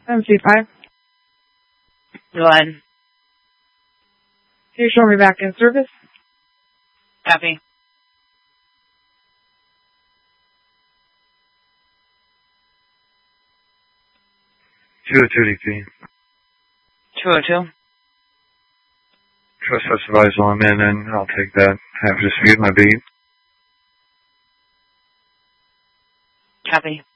MC5. Go ahead. Can you show me back in service? Copy. DP. 202. Trust specifies while I'm in, and I'll take that. I have just viewed my beat. Copy.